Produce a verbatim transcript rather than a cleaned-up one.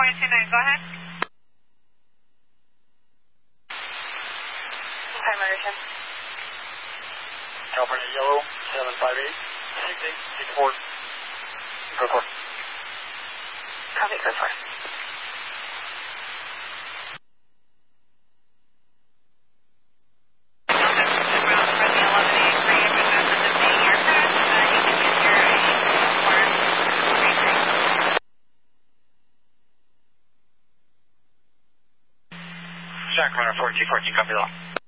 four two nine, go ahead. Hi, American. California Yellow, seven five eight, six eight six four. Go for it. Copy, go for it. Sacramento four two fourteen, copy that.